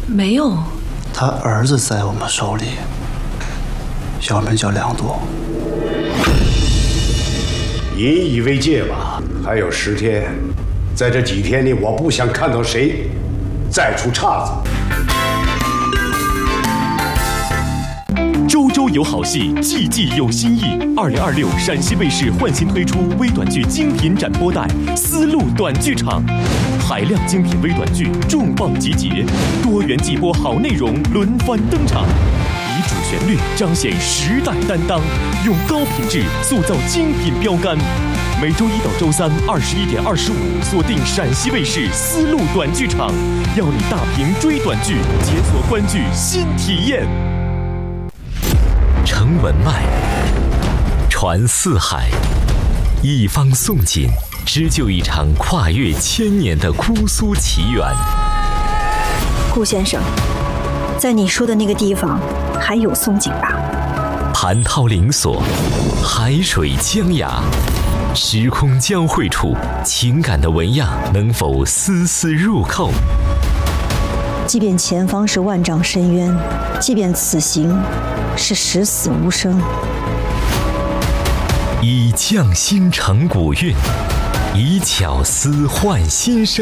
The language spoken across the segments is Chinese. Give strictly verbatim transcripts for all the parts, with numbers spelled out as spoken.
没有。 他儿子在我们手里，小名叫梁多。 引以为戒吧，还有十天，在这几天里，我不想看到谁再出岔子。 周周有好戏，季季有新意。二零二六陕西卫视焕新推出微短剧精品展播带《丝路短剧场》，海量精品微短剧重磅集结，多元季播好内容轮番登场，以主旋律彰显时代担当，用高品质塑造精品标杆。每周一到周三二十一点二十五，锁定陕西卫视丝路短剧场，要你大屏追短剧，解锁观剧新体验。 承文脉，传四海，一方宋锦，织就一场跨越千年的姑苏奇缘。 顾先生，在你说的那个地方还有宋锦吧？ 蟠桃林锁，海水江崖，时空交汇处，情感的纹样能否丝丝入扣？ 即便前方是万丈深渊，即便此行是十死无生， 以匠心成古韵，以巧思换新生。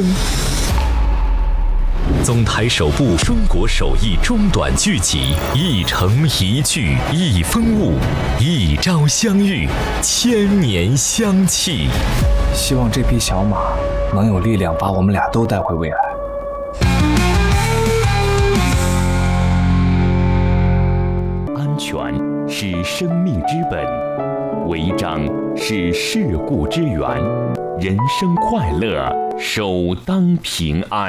总台首部中国首译中短剧集，一城一剧一风物，一朝相遇，千年相契。 希望这匹小马能有力量把我们俩都带回未来。 安全是生命之本，违章是事故之源。人生快乐，首当平安。